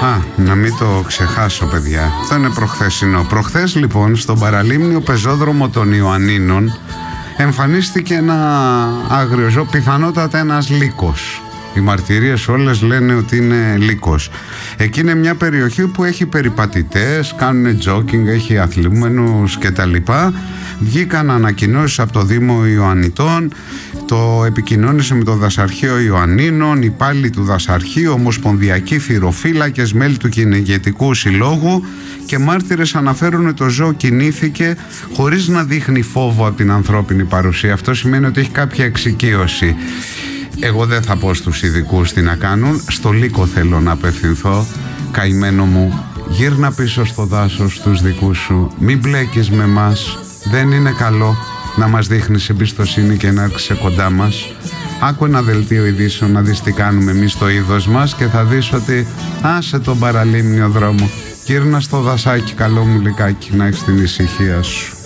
Να μην το ξεχάσω, παιδιά. Αυτό είναι προχθεσινό. Προχθές λοιπόν στον παραλίμνιο πεζόδρομο των Ιωαννίνων εμφανίστηκε ένα άγριο ζώο, πιθανότατα ένας λύκος. Οι μαρτυρίες όλες λένε ότι είναι λύκος. Εκεί είναι μια περιοχή που έχει περιπατητές, κάνουν τζόκινγκ, έχει αθλούμενους κτλ. Βγήκαν ανακοινώσεις από το Δήμο Ιωαννιτών, το επικοινώνησε με το Δασαρχείο Ιωαννίνων, υπάλληλοι του Δασαρχείου, ομοσπονδιακοί θυροφύλακες, μέλη του Κυνηγετικού Συλλόγου, και μάρτυρες αναφέρουν ότι το ζώο κινήθηκε χωρίς να δείχνει φόβο από την ανθρώπινη παρουσία. Αυτό σημαίνει ότι έχει κάποια εξοικείωση. Εγώ δεν θα πω στους ειδικούς τι να κάνουν. Στο λύκο θέλω να απευθυνθώ. Καημένο μου, γύρνα πίσω στο δάσος στους δικούς σου. Μην μπλέκεις με μας. Δεν είναι καλό να μας δείχνεις εμπιστοσύνη και να έρχεσαι κοντά μας. Άκου ένα δελτίο ειδήσεων να δεις τι κάνουμε εμείς στο είδος μας και θα δεις ότι άσε τον παραλίμνιο δρόμο. Γύρνα στο δασάκι, καλό μου λυκάκι, να έχεις την ησυχία σου.